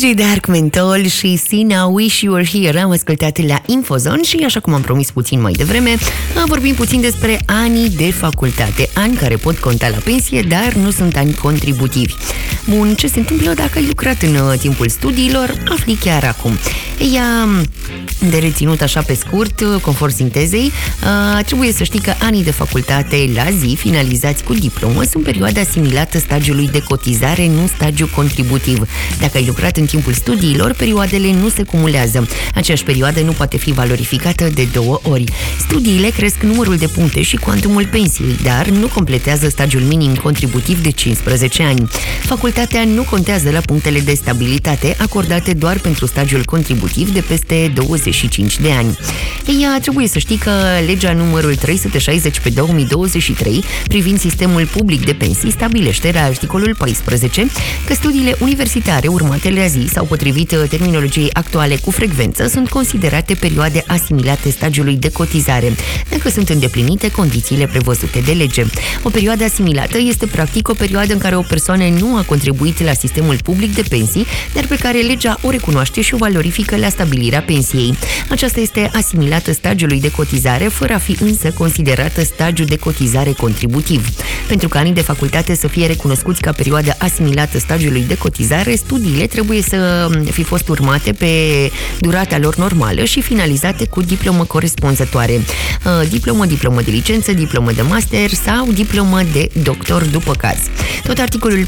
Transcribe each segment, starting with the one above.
DJ Dark Menthol și Sina Wish You Were Here am ascultat la Infozone și, așa cum am promis puțin mai devreme, vorbim puțin despre anii de facultate, ani care pot conta la pensie, dar nu sunt ani contributivi. Bun, ce se întâmplă dacă ai lucrat în timpul studiilor? Afli chiar acum. Ea, de reținut așa pe scurt, conform sintezei, trebuie să știi că anii de facultate la zi, finalizați cu diplomă, sunt perioada asimilată stagiului de cotizare, nu stagiu contributiv. Dacă ai lucrat în timpul studiilor, perioadele nu se cumulează. Aceeași perioadă nu poate fi valorificată de 2 ori. Studiile cresc numărul de puncte și cuantumul pensiei, dar nu completează stagiul minim contributiv de 15 ani. Facultatea nu contează la punctele de stabilitate acordate doar pentru stagiul contributiv de peste 25 de ani. Ea trebuie să știi că legea numărul 360 pe 2023 privind sistemul public de pensii stabilește la articolul 14 că studiile universitare urmate la zi sau potrivit terminologiei actuale cu frecvență sunt considerate perioade asimilate stagiului de cotizare, dacă sunt îndeplinite condițiile prevăzute de lege. O perioadă asimilată este practic o perioadă în care o persoană nu a contribuit la sistemul public de pensii, dar pe care legea o recunoaște și o valorifică la stabilirea pensiei. Aceasta este asimilată stagiului de cotizare, fără a fi însă considerată stagiu de cotizare contributiv. Pentru că anii de facultate să fie recunoscuți ca perioadă asimilată stagiului de cotizare, studiile trebuie să fi fost urmate pe durata lor normală și finalizate cu diplomă corespunzătoare. Diplomă de licență, diplomă de master sau diplomă de doctor după caz. Tot articolul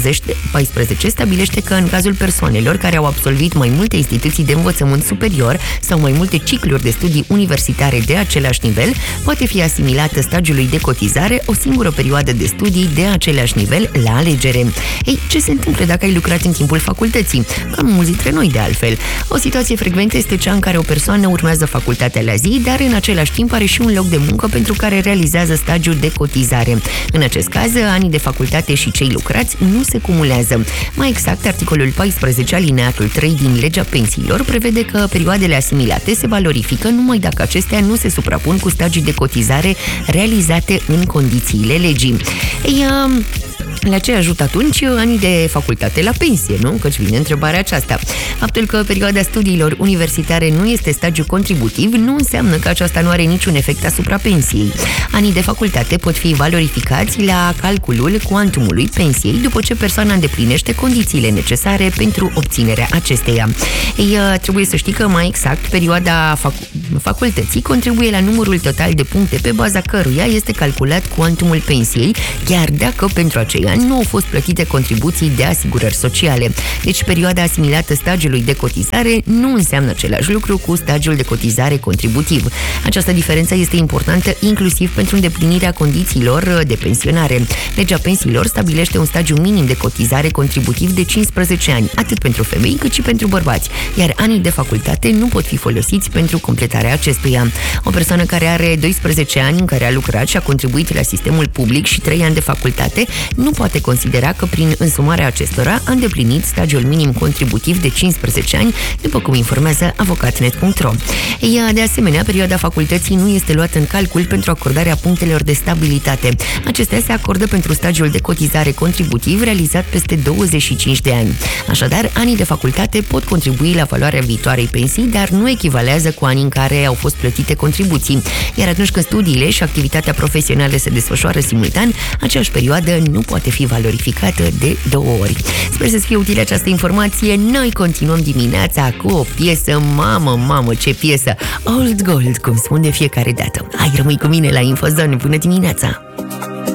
14 stabilește că în cazul persoanelor care au absolvit mai multe instituții de învățământ superior sau mai multe cicluri de studii universitare de același nivel, poate fi asimilată stagiului de cotizare o singură perioadă de studii de același nivel la alegere. Ei, ce se întâmplă dacă ai lucrat în timpul facultății? Cam mulți dintre noi, de altfel. O situație frecventă este cea în care o persoană urmează facultatea la zi, dar în același timp are și un loc de muncă pentru care realizează stagiul de cotizare. În acest caz, anii de facultate și cei lucrați nu se cumulează. Mai exact, articolul 14, alineatul 3 din legea pensiilor prevede că perioadele asimilate se valorifică numai dacă acestea nu se suprapun cu stagii de cotizare realizate în condițiile legii. La ce ajută atunci anii de facultate la pensie, nu? Căci vine întrebarea aceasta. Faptul că perioada studiilor universitare nu este stagiu contributiv nu înseamnă că aceasta nu are niciun efect asupra pensiei. Anii de facultate pot fi valorificați la calculul cuantumului pensiei după ce persoana îndeplinește condițiile necesare pentru obținerea acesteia. Trebuie să știi că, mai exact, perioada facultății contribuie la numărul total de puncte pe baza căruia este calculat cuantumul pensiei, chiar dacă pentru acei ani nu au fost plătite contribuții de asigurări sociale. Deci perioada asimilată stagiului de cotizare nu înseamnă același lucru cu stagiul de cotizare contributiv. Această diferență este importantă inclusiv pentru îndeplinirea condițiilor de pensionare. Legea pensiilor stabilește un stagiu minim de cotizare contributiv de 15 ani, atât pentru femei cât și pentru bărbați, iar anii de facultate nu pot fi folosiți pentru completarea acestuia. O persoană care are 12 ani în care a lucrat și a contribuit la sistemul public și 3 ani de facultate nu poate considera că prin însumarea acestora a îndeplinit stagiul minim contributiv de 15 ani, după cum informează avocatnet.ro. De asemenea, perioada facultății nu este luată în calcul pentru acordarea punctelor de stabilitate. Acestea se acordă pentru stagiul de cotizare contributiv realizat peste 25 de ani. Așadar, anii de facultate pot contribui la valoarea viitoarei pensii, dar nu echivalează cu anii în care au fost plătite contribuții. Iar atunci când studiile și activitatea profesională se desfășoară simultan, aceeași perioadă nu poate fi valorificată de 2 ori. Sper să-ți fie utilă această informație. Noi continuăm dimineața cu o piesă, mamă, ce piesă! Old Gold, cum spun de fiecare dată. Hai, rămâi cu mine la Infozone. Bună dimineața!